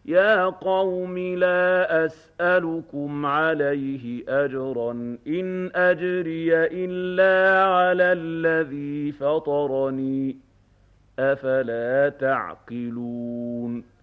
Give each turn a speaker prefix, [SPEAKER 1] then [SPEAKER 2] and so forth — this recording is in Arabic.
[SPEAKER 1] يا قوم لا أسألكم عليه أجرا إن أجري إلا على الذي فطرني أفلا تعقلون